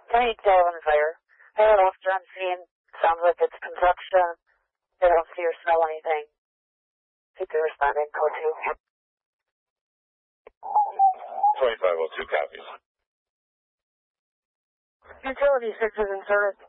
28 on fire. I had officer on scene. Sounds like it's construction. They don't see or smell anything. Keep the responding. Code 2. 2502 copies. Utility 6 is in service.